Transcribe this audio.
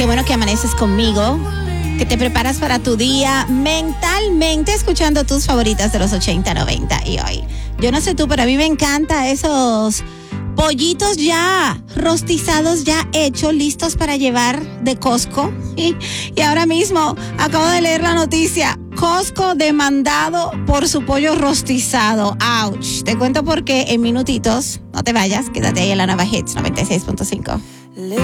bueno que amaneces conmigo, que te preparas para tu día mentalmente escuchando tus favoritas de los 80, 90 y hoy. Yo no sé tú, pero a mí me encanta esos pollitos ya rostizados, ya hechos, listos para llevar de Costco. Y ahora mismo acabo de leer la noticia. Costco demandado por su pollo rostizado. ¡Auch! Te cuento por qué en minutitos. No te vayas, quédate ahí en la nueva Hits 96.5.